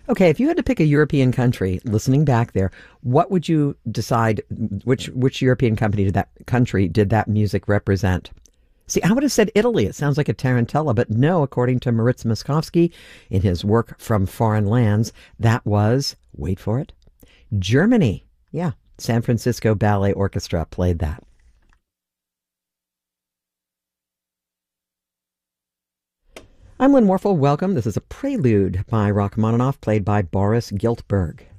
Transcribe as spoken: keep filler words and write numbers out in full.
Okay, if you had to pick a European country, listening back there, what would you decide which which European company did that country did that music represent? See, I would have said Italy. It sounds like a tarantella, but no, according to Moritz Moskowski in his work From Foreign Lands, that was, wait for it, Germany. Yeah, San Francisco Ballet Orchestra played that. I'm Lynn Warfel. Welcome. This is a prelude by Rachmaninoff, played by Boris Giltberg.